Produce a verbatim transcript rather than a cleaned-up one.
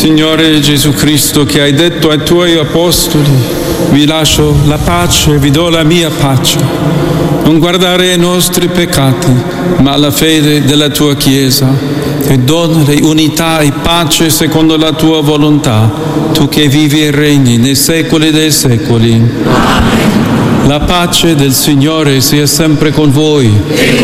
Signore Gesù Cristo, che hai detto ai tuoi apostoli: vi lascio la pace, vi do la mia pace. Non guardare ai nostri peccati, ma alla fede della tua Chiesa, e donale unità e pace secondo la tua volontà, tu che vivi e regni nei secoli dei secoli. Amen. La pace del Signore sia sempre con voi.